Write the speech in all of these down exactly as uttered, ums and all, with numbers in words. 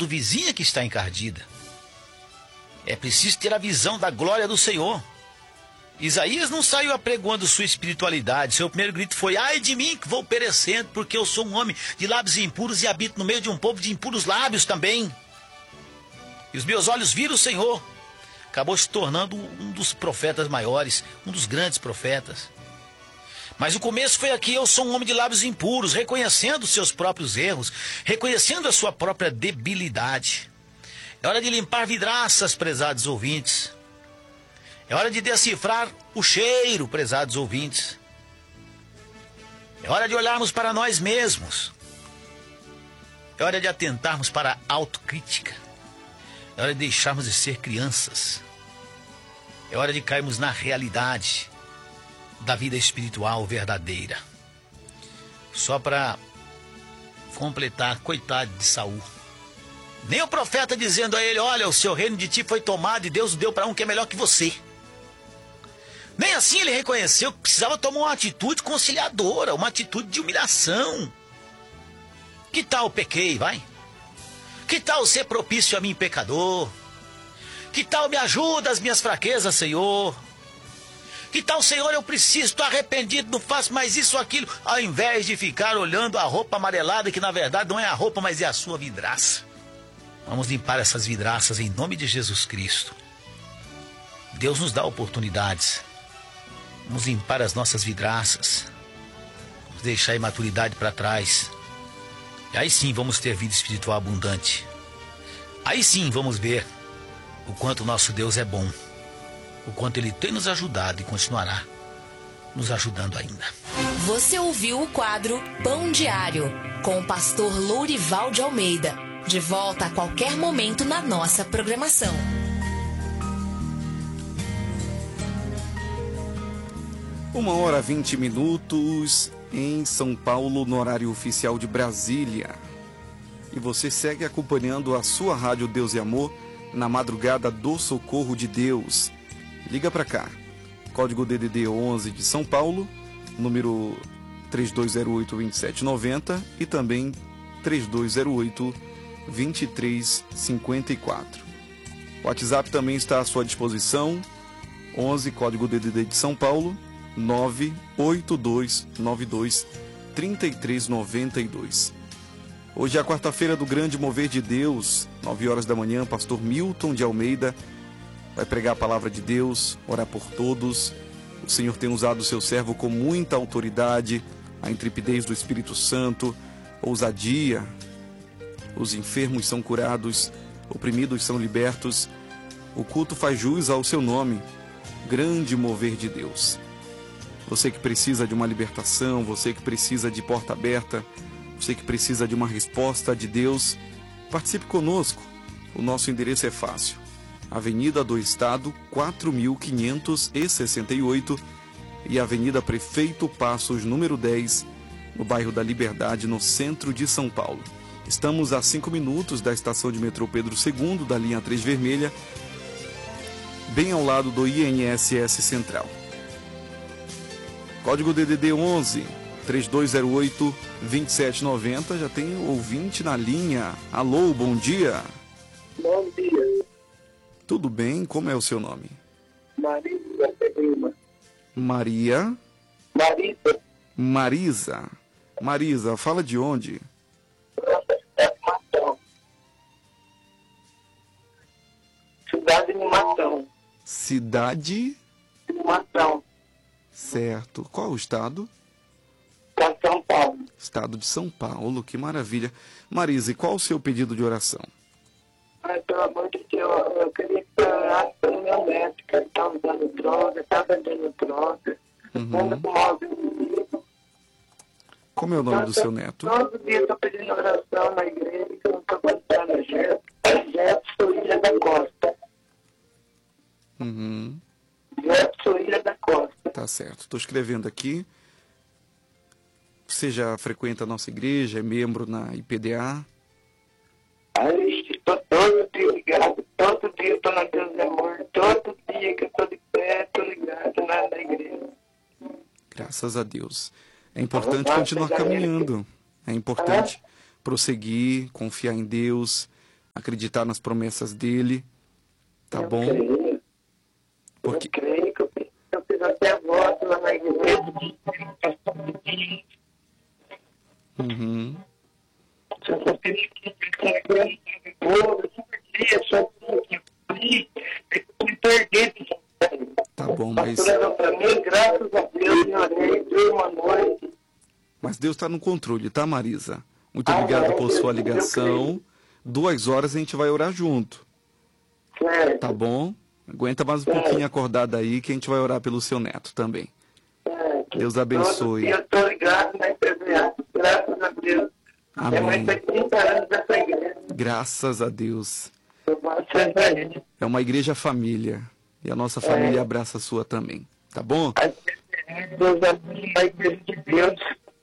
do vizinho que está encardida. É preciso ter a visão da glória do Senhor. Isaías não saiu apregoando sua espiritualidade. Seu primeiro grito foi: ai de mim que vou perecendo, porque eu sou um homem de lábios impuros e habito no meio de um povo de impuros lábios também. E os meus olhos viram o Senhor. Acabou se tornando um dos profetas maiores, um dos grandes profetas. Mas o começo foi aqui: eu sou um homem de lábios impuros, reconhecendo seus próprios erros, reconhecendo a sua própria debilidade. É hora de limpar vidraças, prezados ouvintes. É hora de decifrar o cheiro, prezados ouvintes. É hora de olharmos para nós mesmos. É hora de atentarmos para a autocrítica. É hora de deixarmos de ser crianças. É hora de cairmos na realidade da vida espiritual verdadeira. Só para completar, coitado de Saul. Nem o profeta dizendo a ele: olha, o seu reino de ti foi tomado e Deus o deu para um que é melhor que você. Nem assim ele reconheceu que precisava tomar uma atitude conciliadora, uma atitude de humilhação. Que tal pequei, vai? Que tal ser propício a mim, pecador? Que tal me ajuda as minhas fraquezas, Senhor? Que tal, Senhor, eu preciso, estou arrependido, não faço mais isso ou aquilo, ao invés de ficar olhando a roupa amarelada, que na verdade não é a roupa, mas é a sua vidraça. Vamos limpar essas vidraças em nome de Jesus Cristo. Deus nos dá oportunidades. Vamos limpar as nossas vidraças. Vamos deixar a imaturidade para trás. E aí sim vamos ter vida espiritual abundante. Aí sim vamos ver o quanto o nosso Deus é bom. O quanto Ele tem nos ajudado e continuará nos ajudando ainda. Você ouviu o quadro Pão Diário, com o pastor Lourival de Almeida. De volta a qualquer momento na nossa programação. Uma hora e vinte minutos em São Paulo, no horário oficial de Brasília. E você segue acompanhando a sua rádio Deus e Amor na madrugada do Socorro de Deus. Liga para cá. Código D D D onze de São Paulo, número três dois zero oito, dois sete nove zero e também três dois zero oito, dois três cinco quatro. O WhatsApp também está à sua disposição. onze, código D D D de São Paulo, nove oito dois nove dois, três três nove dois. Hoje é a quarta-feira do Grande Mover de Deus, nove horas da manhã, pastor Milton de Almeida vai pregar a palavra de Deus, orar por todos. O Senhor tem usado o seu servo com muita autoridade, a intrepidez do Espírito Santo, ousadia. Os enfermos são curados, oprimidos são libertos. O culto faz jus ao seu nome, Grande Mover de Deus. Você que precisa de uma libertação, você que precisa de porta aberta, você que precisa de uma resposta de Deus, participe conosco. O nosso endereço é fácil. Avenida do Estado, quatro mil quinhentos e sessenta e oito e Avenida Prefeito Passos, número dez, no bairro da Liberdade, no centro de São Paulo. Estamos a cinco minutos da estação de metrô Pedro segundo, da linha três vermelha, bem ao lado do I N S S Central. Código D D D onze, três dois zero oito, dois sete nove zero. Já tem ouvinte na linha. Alô, bom dia. Bom dia. Tudo bem? Como é o seu nome? Marisa Lima. Maria? Marisa. Marisa. Marisa, fala de onde? Matão. Cidade de Matão. Cidade? Matão. Certo. Qual o estado? Para São Paulo. Estado de São Paulo, que maravilha. Marisa, e qual o seu pedido de oração? Ai, pelo amor de Deus, eu queria que orasse pelo meu neto, que ele está usando droga, está vendendo droga, Uhum. anda com mal inimigo. Como é o nome do seu neto? Todo dia eu estou pedindo oração na igreja, que eu não estou aguentando. É Jefferson Ilha da Costa. Uhum. Jefferson Ilha da Costa. Tá certo. Estou escrevendo aqui. Você já frequenta a nossa igreja, é membro na I P D A? Aí, estou todo dia ligado, todo dia eu estou na Deus de Amor, todo dia que eu estou de pé, estou ligado na, na igreja. Graças a Deus. É importante continuar caminhando. É importante prosseguir, confiar em Deus, acreditar nas promessas dele, tá eu bom? Creio. Porque... Eu creio que eu fiz, eu fiz até voto lá na igreja. Uhum. Só que eu fiz só que me perdi. Tá bom, mas... Pra mim, graças a Deus, eu orei, dei uma noite. Mas Deus está no controle, tá, Marisa? Muito obrigado por sua ligação. Duas horas a gente vai orar junto. Certo. Tá bom? Aguenta mais um pouquinho acordada aí que a gente vai orar pelo seu neto também. Certo. Deus abençoe. Eu estou ligado na igreja, graças a Deus. Amém. É mais de trinta anos dessa igreja. Graças a Deus. Eu faço essa igreja. É uma igreja família. E a nossa família abraça a sua também. Tá bom? Deus abençoe a igreja de Deus.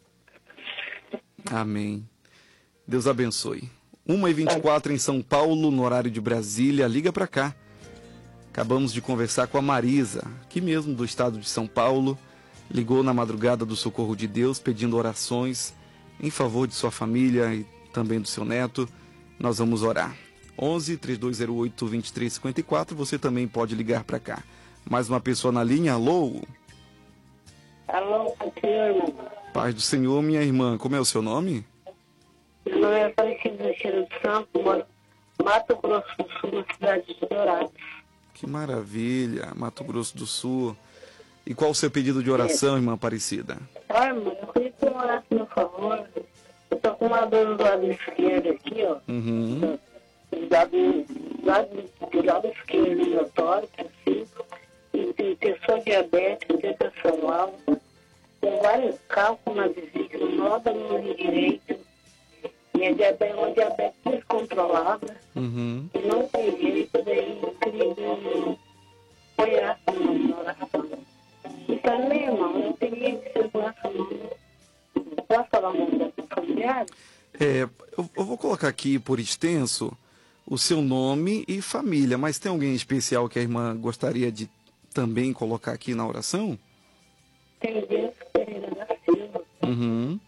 Amém. Deus abençoe. uma e vinte e quatro em São Paulo, no horário de Brasília. Liga pra cá. Acabamos de conversar com a Marisa, aqui mesmo do estado de São Paulo. Ligou na madrugada do Socorro de Deus, pedindo orações em favor de sua família e também do seu neto. Nós vamos orar. onze, três dois zero oito, dois três cinco quatro. Você também pode ligar para cá. Mais uma pessoa na linha. Alô? Alô, senhor. Paz do Senhor, minha irmã. Como é o seu nome? Meu nome é Aparecida Teixeira de Santos, moro em Mato Grosso do Sul, na cidade de Dourados. Que maravilha, Mato Grosso do Sul. E qual o seu pedido de oração, irmã Aparecida? Ai, mano, eu queria que você orasse a meu favor. Eu tô com uma dor do lado esquerdo aqui, ó. Uhum. Do lado, do lado, do lado esquerdo do meu tórax, assim. E tem pessoa diabética, tem pressão alta. Tem vários cálculos na vesícula, nódulo no rim direito. Minha diabetes é uma diabetes descontrolada. Uhum. E não tem jeito, daí eu queria põe essa mão na oração. E também, irmão, eu queria que você põe essa mão. Posso falar o nome dessa familiar? É, eu, eu vou colocar aqui por extenso o seu nome e família, mas tem alguém especial que a irmã gostaria de também colocar aqui na oração? Tem Deus Pereira da Silva. Uhum.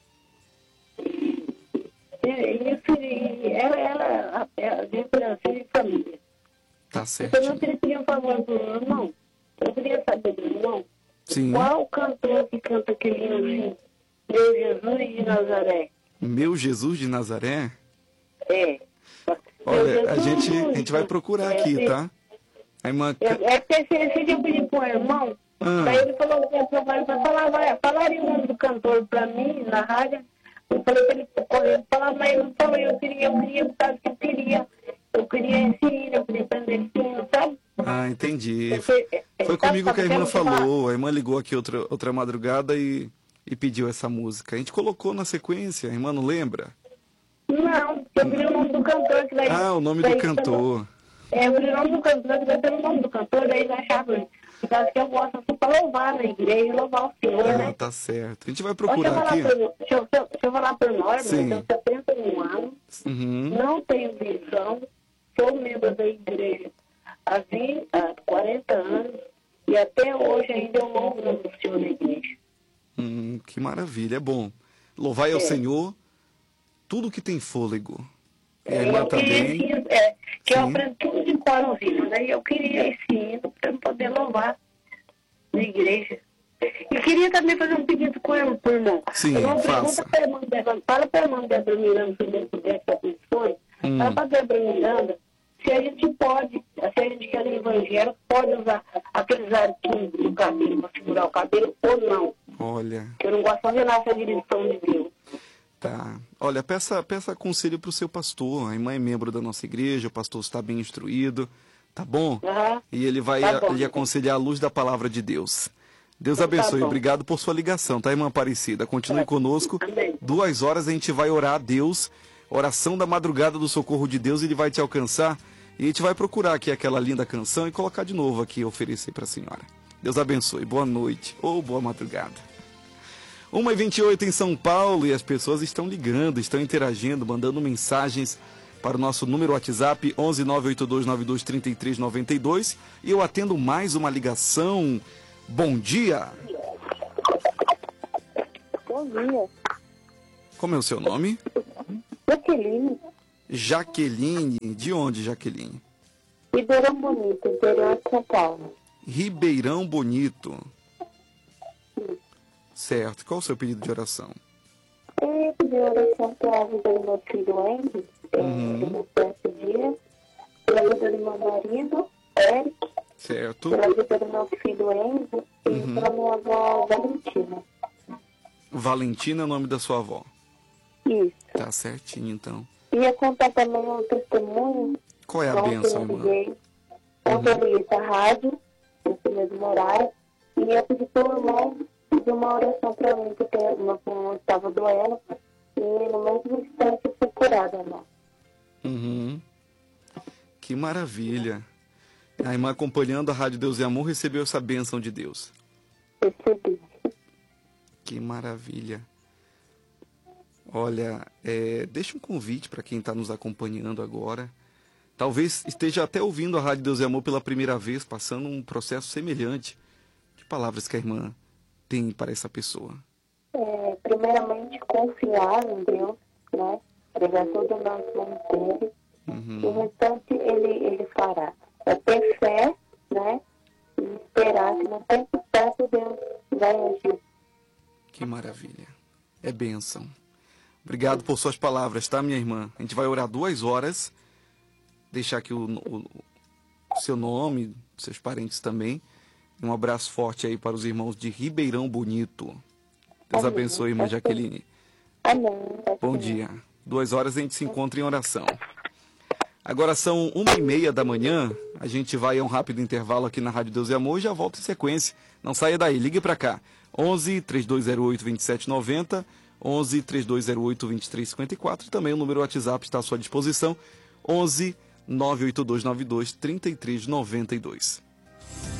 E isso, ela, ela, ela, de Brasil e família. Tá Eu certo. não queria um favor do meu irmão. Eu queria saber do irmão. Sim. Qual cantor que canta aquele hino? Meu Jesus de Nazaré. Meu Jesus de Nazaré? É. Olha, a gente, a gente vai procurar aqui, tá? A irmã... É porque esse dia eu pedi pro irmão, Ah. daí ele falou que ia provar, para falar, vai, falaria o nome do cantor pra mim na rádio. Eu falei pra ele, ele falar, mas ele não falou, eu queria, eu queria, por causa que eu queria, eu queria esse hino, eu queria aprender esse hino, sabe? Ah, entendi. Porque, é, Foi sabe, comigo que a sabe, irmã eu vou falar? falou. A irmã ligou aqui outra, outra madrugada e, e pediu essa música. A gente colocou na sequência, a irmã não lembra? Não, eu queria o nome do cantor. Que daí, Ah, o nome daí, do cantor. É, eu queria o nome do cantor, que daí pelo nome do cantor, daí ele achava, por causa que eu gosto assim, pra louvar na igreja, louvar o Senhor, Ah, né? tá certo. A gente vai Deixa eu procurar falar aqui. por, deixa, eu, deixa, eu, deixa eu falar por nós, Sim. eu tenho setenta e um anos, Uhum. não tenho visão, sou membro da igreja há, vinte, há quarenta anos e até hoje ainda eu louvo o Senhor na igreja. Hum, que maravilha, é bom. Louvai ao É. Senhor tudo que tem fôlego. E a É, irmã eu queria também. esse hino, é, que eu Sim. aprendo tudo de cor no hino, né? E eu queria esse hino para poder louvar na igreja. E queria também fazer um pedido com ele, pro irmão. Sim, Eu vou faça. perguntar pra irmã Débora, fala para a irmã Débora Miranda, se ele puder essa posição, Hum. fala para a Débora Miranda, se a gente pode, se a gente quer no evangelho, pode usar aqueles arquinhos do cabelo para segurar o cabelo ou não. Olha, Que eu não gosto de fazer nessa direção de Deus. tá. Olha, peça, peça conselho pro seu pastor. A irmã é membro da nossa igreja, o pastor está bem instruído, tá bom? Aham. E ele vai Tá bom. lhe aconselhar à luz da palavra de Deus. Deus Tá abençoe. bom. Obrigado por sua ligação, tá, irmã Aparecida? Continue conosco. Amém. Duas horas a gente vai orar a Deus. Oração da madrugada do socorro de Deus. Ele vai te alcançar. E a gente vai procurar aqui aquela linda canção e colocar de novo aqui, oferecer para a senhora. Deus abençoe. Boa noite ou boa madrugada. uma e vinte e oito em São Paulo e as pessoas estão ligando, estão interagindo, mandando mensagens para o nosso número WhatsApp onze nove oito dois nove dois três três nove dois e eu atendo mais uma ligação. Bom dia! Bom dia. Como é o seu nome? Jaqueline. Jaqueline. De onde, Jaqueline? Ribeirão Bonito, interior de São Paulo. Ribeirão Bonito. Sim. Certo. Qual o seu pedido de oração? Eu pedi oração pela vida do meu filho Andy, Uhum. no certo dia, pela vida do meu marido, Eric, Certo. pela vida do meu filho Enzo e Uhum. pela minha avó Valentina. Valentina é o nome da sua avó. Isso. Tá certinho, então. Ia contar também um testemunho. Qual é a Ontem bênção, eu irmã? liguei, ontem eu liguei pra rádio, nesse mesmo horário, e ia pedir pro irmão pedir uma oração pra mim, porque meu pulmão estava doendo, e no mesmo instante eu fui curada, irmão. Uhum. Que maravilha. A irmã acompanhando a Rádio Deus e Amor recebeu essa bênção de Deus. Recebi. Que maravilha. Olha, é, deixa um convite para quem está nos acompanhando agora. Talvez esteja até ouvindo a Rádio Deus e Amor pela primeira vez, passando um processo semelhante. Que palavras que a irmã tem para essa pessoa? É, primeiramente, confiar em Deus, né? Pregar todo o nosso mistério. Uhum. E o restante ele, ele fará. É ter fé, né? E esperar que no tempo certo Deus vai agir. Que maravilha. É bênção. Obrigado por suas palavras, tá, minha irmã? A gente vai orar duas horas. Deixar aqui o, o, o seu nome, seus parentes também. Um abraço forte aí para os irmãos de Ribeirão Bonito. Deus Amém. abençoe, irmã Jaqueline. Amém. Bom dia. Duas horas a gente se encontra em oração. Agora são uma e meia da manhã. A gente vai a um rápido intervalo aqui na Rádio Deus e Amor e já volta em sequência. Não saia daí, ligue para cá. onze, três dois zero oito, dois sete nove zero, onze, três dois zero oito, dois três cinco quatro. E também o número WhatsApp está à sua disposição. onze, nove oito dois nove dois, três três nove dois.